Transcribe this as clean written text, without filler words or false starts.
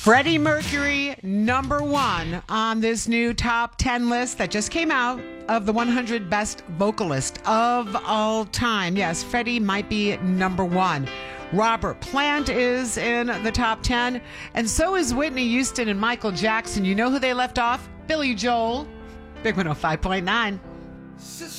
Freddie Mercury, number one on this new top 10 list that just came out of the 100 best vocalists of all time. Yes, Freddie might be number one. Robert Plant is in the top 10, and so is Whitney Houston and Michael Jackson. You know who they left off? Billy Joel. Big 105.9.